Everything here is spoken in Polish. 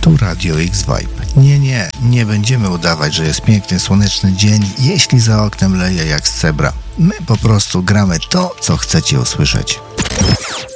Tu Radio X-Vibe. Nie będziemy udawać, że jest piękny, słoneczny dzień, jeśli za oknem leje jak z cebra. My po prostu gramy to, co chcecie usłyszeć.